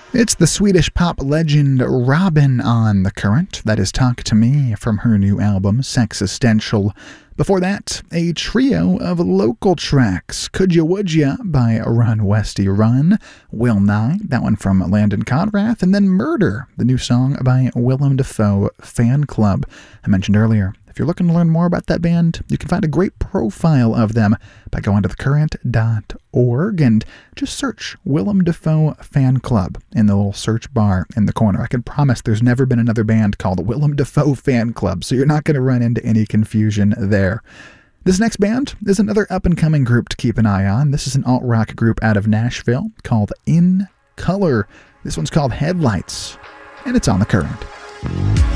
It's the Swedish pop legend Robyn on The Current. That is Talk to Me from her new album, Sexistential. Before that, a trio of local tracks. Could Ya Would Ya by Run Westy Run, Will Nye, that one from Landon Conrath, and then Murder, the new song by Willem Dafoe Fan Club. I mentioned earlier, if you're looking to learn more about that band, you can find a great profile of them by going to thecurrent.org and just search Willem Dafoe Fan Club in the little search bar in the corner. I can promise there's never been another band called Willem Dafoe Fan Club, so you're not going to run into any confusion there. This next band is another up-and-coming group to keep an eye on. This is an alt-rock group out of Nashville called In Color. This one's called Headlights, and it's on The Current.